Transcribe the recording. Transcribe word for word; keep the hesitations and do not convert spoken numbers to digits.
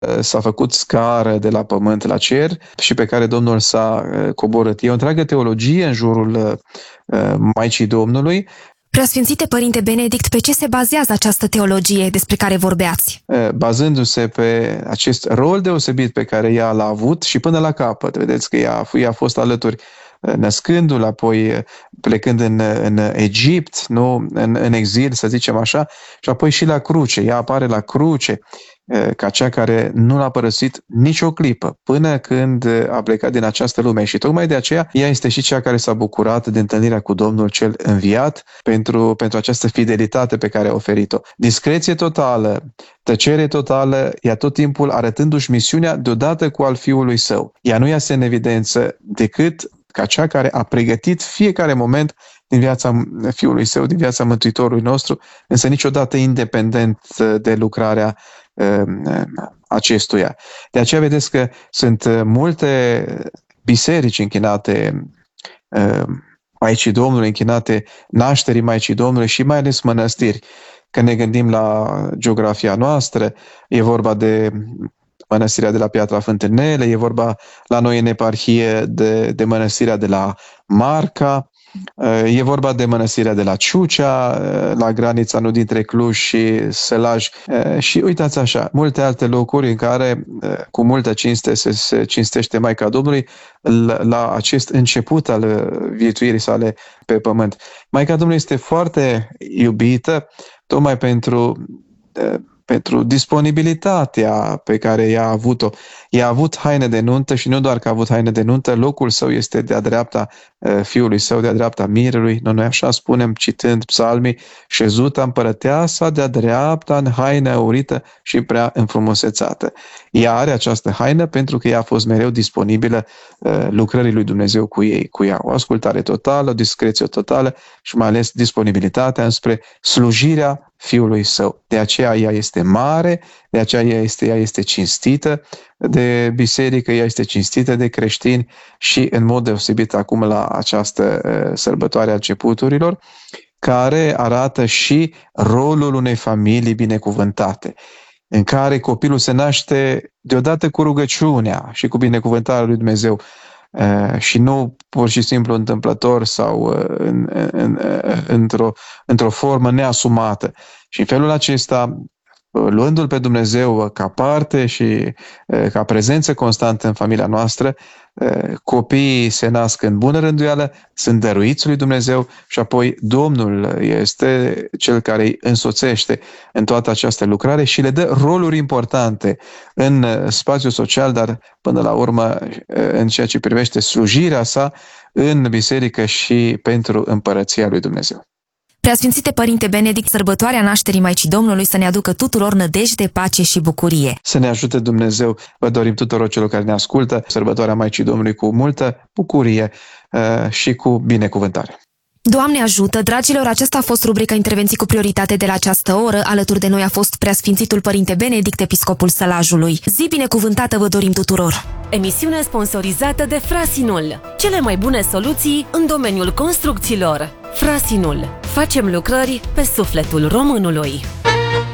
s-a făcut scară de la pământ la cer și pe care Domnul s-a coborât. E o întreagă teologie în jurul Maicii Domnului. Preasfințite Părinte Benedict, pe ce se bazează această teologie despre care vorbeați? Bazându-se pe acest rol deosebit pe care ea l-a avut și până la capăt. Vedeți că ea, ea a fost alături născându-l, apoi plecând în, în Egipt, nu? În, în exil, să zicem așa, și apoi și la cruce. Ea apare la cruce ca cea care nu l-a părăsit nicio clipă până când a plecat din această lume. Și tocmai de aceea ea este și cea care s-a bucurat de întâlnirea cu Domnul cel înviat pentru, pentru această fidelitate pe care a oferit-o. Discreție totală, tăcere totală, ea tot timpul arătându-și misiunea deodată cu al Fiului Său. Ea nu iasă în evidență decât ca cea care a pregătit fiecare moment din viața Fiului Său, din viața Mântuitorului nostru, însă niciodată independent de lucrarea acestuia. De aceea vedeți că sunt multe biserici închinate Maicii Domnului, închinate nașterii Maicii Domnului și mai ales mănăstiri. Când ne gândim la geografia noastră, e vorba de mănăstirea de la Piatra Fântânele, e vorba la noi în eparhie de, de mănăstirea de la Marca, e vorba de mănăstirea de la Ciucea, la granița nu dintre Cluj și Sălaj și uitați așa, multe alte locuri în care cu multă cinste se, se cinstește Maica Domnului la, la acest început al viețuirii sale pe pământ. Maica Domnului este foarte iubită tocmai pentru pentru disponibilitatea pe care ea a avut-o. Ea a avut haine de nuntă și nu doar că a avut haine de nuntă, locul său este de-a dreapta Fiului Său, de-a dreapta Mirelui. Noi așa spunem, citând psalmii, șezuta împărăteasa de-a dreapta în haină aurită și prea înfrumusețată. Ea are această haină pentru că ea a fost mereu disponibilă lucrării lui Dumnezeu cu ei, cu ea. O ascultare totală, o discreție totală și mai ales disponibilitatea înspre slujirea Fiului Său. De aceea ea este mare, de aceea ea este, ea este cinstită de biserică, ea este cinstită de creștini și în mod deosebit acum la această sărbătoare a începuturilor, care arată și rolul unei familii binecuvântate, în care copilul se naște deodată cu rugăciunea și cu binecuvântarea lui Dumnezeu și nu pur și simplu întâmplător sau în, în, într-o, într-o formă neasumată. Și în felul acesta, luându-L pe Dumnezeu ca parte și ca prezență constantă în familia noastră, copiii se nasc în bună rânduială, sunt dăruiți lui Dumnezeu și apoi Domnul este Cel care îi însoțește în toată această lucrare și le dă roluri importante în spațiul social, dar până la urmă în ceea ce privește slujirea sa în biserică și pentru împărăția lui Dumnezeu. Preasfințite Părinte Benedict, sărbătoarea nașterii Maicii Domnului să ne aducă tuturor nădejde, pace și bucurie. Să ne ajute Dumnezeu, vă dorim tuturor celor care ne ascultă, sărbătoarea Maicii Domnului cu multă bucurie uh, și cu binecuvântare. Doamne ajută, dragilor, aceasta a fost rubrica Intervenții cu prioritate de la această oră. Alături de noi a fost Preasfințitul Părinte Benedict, episcopul Sălajului. Zi binecuvântată vă dorim tuturor! Emisiune sponsorizată de Frasinul. Cele mai bune soluții în domeniul construcțiilor. Frasinul. Facem lucrări pe sufletul românului.